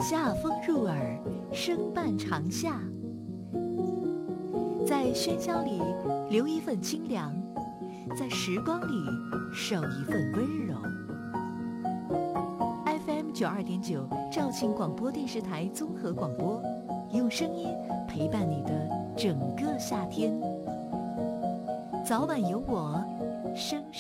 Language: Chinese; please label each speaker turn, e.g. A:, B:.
A: 夏风入耳，声伴长夏。在喧嚣里留一份清凉，在时光里守一份温柔。FM 92.9肇庆广播电视台综合广播，用声音陪伴你的整个夏天。早晚有我，声